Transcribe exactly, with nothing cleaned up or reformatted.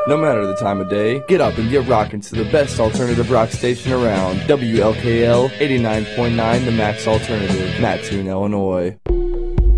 No matter the time of day, get up and get rockin' to the best alternative rock station around. W L K L eighty-nine point nine, the Max Alternative, Mattoon, Illinois.